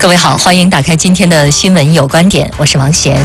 各位好，欢迎打开今天的新闻有观点，我是王贤。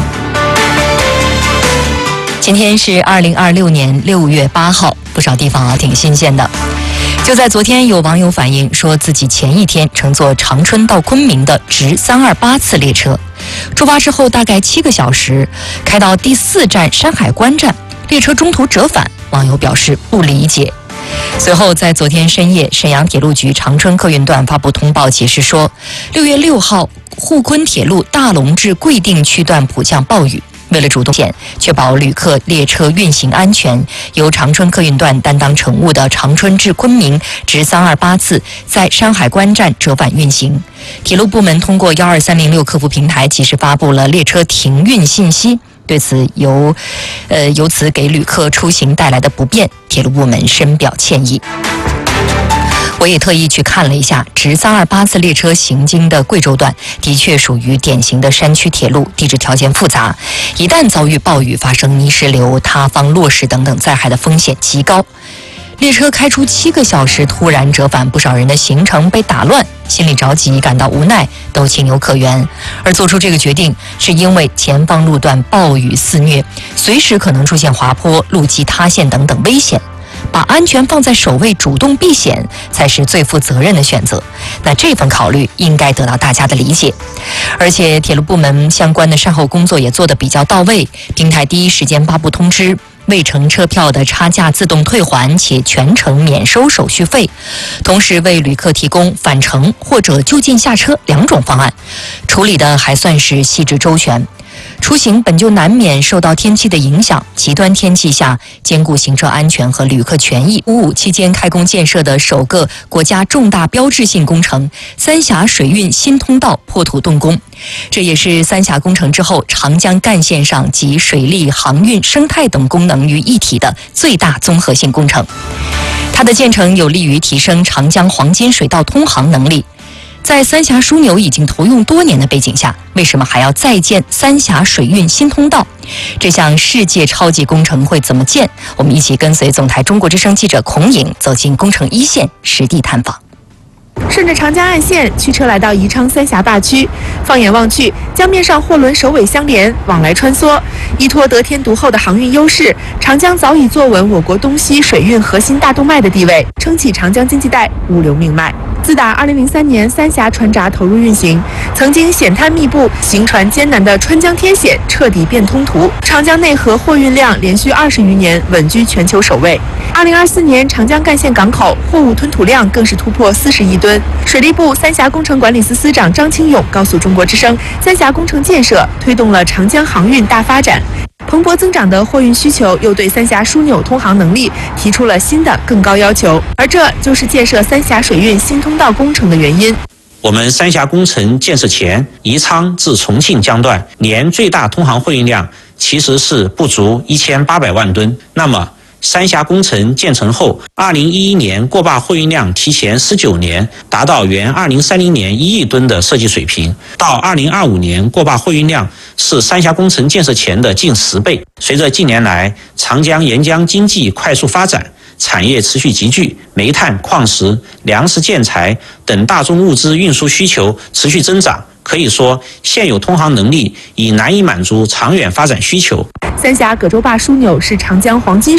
今天是2026年6月8号，不少地方挺新鲜的。就在昨天，有网友反映说自己前一天乘坐长春到昆明的直328次列车，出发之后大概7个小时，开到第4站山海关站，列车中途折返，网友表示不理解。随后，在昨天深夜，沈阳铁路局长春客运段发布通报解释说，6月6号沪昆铁路大龙至贵定区段普降暴雨，为了主动确保旅客列车运行安全，由长春客运段担当乘务的长春至昆明直328次在山海关站折返运行。铁路部门通过12306客服平台及时发布了列车停运信息。对此由此给旅客出行带来的不便，铁路部门深表歉意。我也特意去看了一下，直328次列车行经的贵州段，的确属于典型的山区铁路，地质条件复杂，一旦遭遇暴雨，发生泥石流、塌方、落石等等灾害的风险极高。列车开出7个小时突然折返，不少人的行程被打乱，心里着急，感到无奈，都情有可原。而做出这个决定，是因为前方路段暴雨肆虐，随时可能出现滑坡、路基塌陷等等危险。把安全放在首位，主动避险才是最负责任的选择。那这份考虑应该得到大家的理解。而且铁路部门相关的善后工作也做得比较到位，平台第一时间发布通知，未乘车票的差价自动退还，且全程免收手续费，同时为旅客提供返程或者就近下车2种方案，处理的还算是细致周全。出行本就难免受到天气的影响，极端天气下兼顾行车安全和旅客权益。5.5期间开工建设的首个国家重大标志性工程三峡水运新通道破土动工，这也是三峡工程之后长江干线上集水利、航运、生态等功能于一体的最大综合性工程。它的建成有利于提升长江黄金水道通航能力。在三峡枢纽已经投用多年的背景下，为什么还要再建三峡水运新通道？这项世界超级工程会怎么建？我们一起跟随总台中国之声记者孔颖走进工程一线，实地探访。 顺着长江岸线，驱车来到宜昌三峡坝区，放眼望去，江面上货轮首尾相连，往来穿梭。依托得天独厚的航运优势，长江早已坐稳我国东西水运核心大动脉的地位，撑起长江经济带物流命脉。自打2003年三峡船闸投入运行，曾经险滩密布、行船艰难的川江天险彻底变通途，长江内河货运量连续20余年稳居全球首位。2024年长江干线港口货物吞吐量更是突破40亿吨。水利部三峡工程管理司司长张清勇告诉中国之声，三峡工程建设推动了长江航运大发展。蓬勃增长的货运需求又对三峡枢纽通航能力提出了新的更高要求，而这就是建设三峡水运新通道工程的原因。 我们三峡工程建设前，宜昌至重庆江段年最大通航货运量其实是不足1800万吨。那么三峡工程建成后，2011年过坝货运量提前19年达到原2030年1亿吨的设计水平，到2025年过坝货运量是三峡工程建设前的近10倍。随着近年来长江沿江经济快速发展，产业持续集聚，煤炭、矿石、粮食、建材等大宗物资运输需求持续增长，可以说现有通航能力已难以满足长远发展需求。 三峡葛洲坝枢纽是长江黄金